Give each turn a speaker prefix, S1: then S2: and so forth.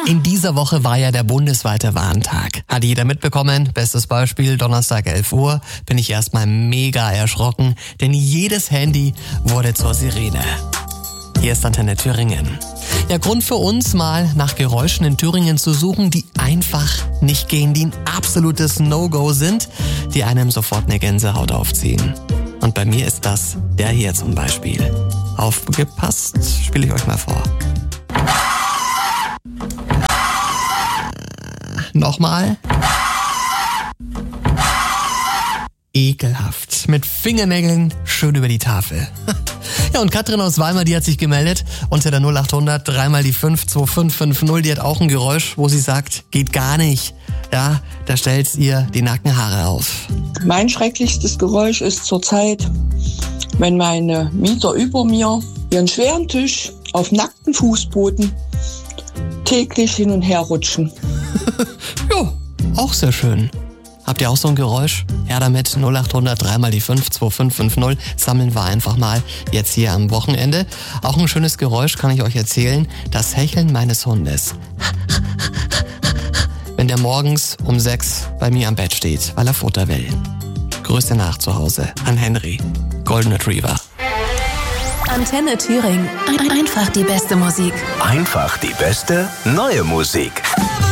S1: In dieser Woche war ja der bundesweite Warntag. Hat jeder mitbekommen? Bestes Beispiel, Donnerstag 11 Uhr, bin ich erstmal mega erschrocken, denn jedes Handy wurde zur Sirene. Hier ist Antenne Thüringen. Ja, Grund für uns, mal nach Geräuschen in Thüringen zu suchen, die einfach nicht gehen, die ein absolutes No-Go sind, die einem sofort eine Gänsehaut aufziehen. Und bei mir ist das der hier zum Beispiel. Aufgepasst, spiele ich euch mal vor. Nochmal. Ekelhaft. Mit Fingernägeln schön über die Tafel. Ja, und Katrin aus Weimar, die hat sich gemeldet unter der 0800 3 mal die 5 2550. Die hat auch ein Geräusch, wo sie sagt, geht gar nicht. Ja, da stellt's ihr die Nackenhaare auf.
S2: Mein schrecklichstes Geräusch ist zurzeit, wenn meine Mieter über mir ihren schweren Tisch auf nackten Fußboden täglich hin und her rutschen.
S1: Ja, auch sehr schön. Habt ihr auch so ein Geräusch? Her damit, 0800 3 mal die 5 2550. Sammeln wir einfach mal jetzt hier am Wochenende. Auch ein schönes Geräusch kann ich euch erzählen. Das Hecheln meines Hundes. Wenn der morgens um 6 bei mir am Bett steht, weil er Futter will. Grüße nach zu Hause an Henry, Golden Retriever.
S3: Antenne Thüringen. Einfach die beste Musik.
S4: Einfach die beste neue Musik.